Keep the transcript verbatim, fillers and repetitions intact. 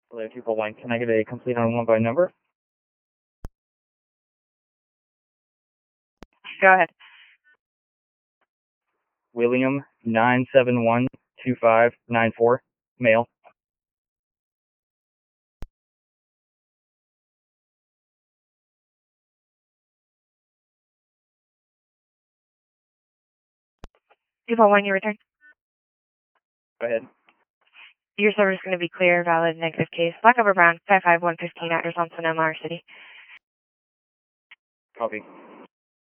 Hello, two four one. Can I get a complete on one by number? Go ahead. William nine seven one two five nine four, male. two four one, your return. Go ahead. Your server is going to be clear, valid, negative case. Black over brown, five five one fifteen at Thompson, M R City. Copy.